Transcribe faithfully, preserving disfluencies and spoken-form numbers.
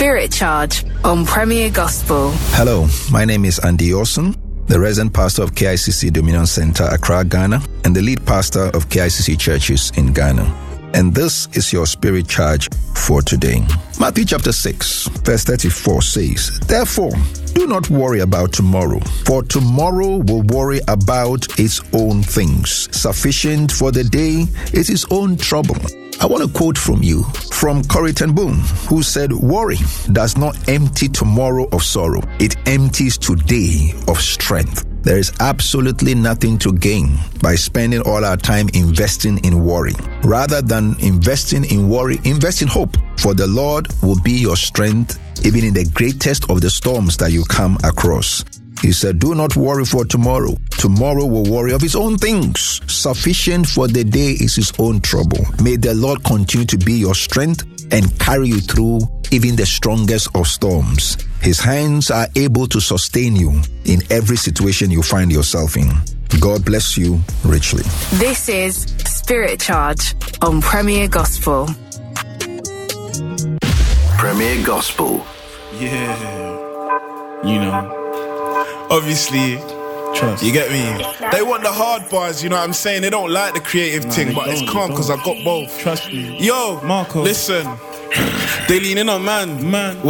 Spirit Charge on Premier Gospel. Hello, my name is Andy Orson, the resident pastor of K I C C Dominion Center, Accra, Ghana, and the lead pastor of K I C C churches in Ghana. And this is your Spirit Charge for today. Matthew chapter six, verse thirty-four says, "Therefore, do not worry about tomorrow, for tomorrow will worry about its own things. Sufficient for the day is its own trouble." I want to quote from you, from Corrie ten Boom, who said, "Worry does not empty tomorrow of sorrow. It empties today of strength." There is absolutely nothing to gain by spending all our time investing in worry. Rather than investing in worry, invest in hope. For the Lord will be your strength, even in the greatest of the storms that you come across. He said, "Do not worry for tomorrow. Tomorrow will worry of its own things. Sufficient for the day is its own trouble." May the Lord continue to be your strength and carry you through even the strongest of storms. His hands are able to sustain you in every situation you find yourself in. God bless you richly. This is Spirit Charge on Premier Gospel. Premier Gospel. Yeah. You know. Obviously, trust. You get me? They want the hard bars, you know what I'm saying? They don't like the creative nah, thing, but it's calm because I got both. Trust me. Yo, Marco. Listen. They leaning on man. Man.